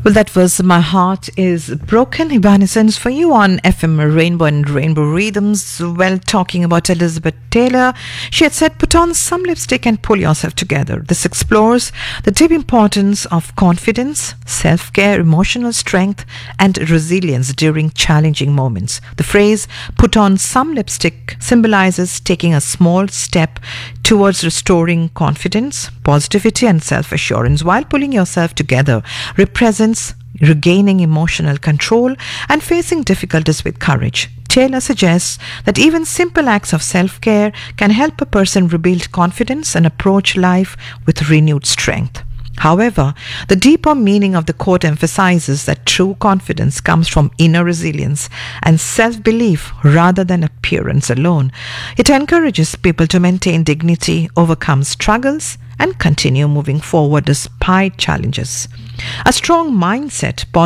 Well, that was My Heart is Broken. Evanescence for you on FM Rainbow and Rainbow Rhythms. Well, talking about Elizabeth Taylor, she had said, put on some lipstick and pull yourself together. This explores the deep importance of confidence, self-care, emotional strength, and resilience during challenging moments. The phrase, put on some lipstick, symbolizes taking a small step towards restoring confidence, positivity, and self-assurance, while pulling yourself together represents regaining emotional control and facing difficulties with courage. Taylor suggests that even simple acts of self-care can help a person rebuild confidence and approach life with renewed strength. However, the deeper meaning of the quote emphasizes that true confidence comes from inner resilience and self-belief rather than appearance alone. It encourages people to maintain dignity, overcome struggles, and continue moving forward despite challenges. A strong mindset,